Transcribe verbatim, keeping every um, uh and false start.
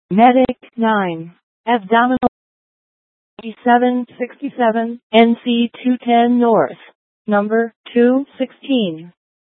Medic nine, Abdominal seven sixty-seven, N C two ten North, number two sixteen.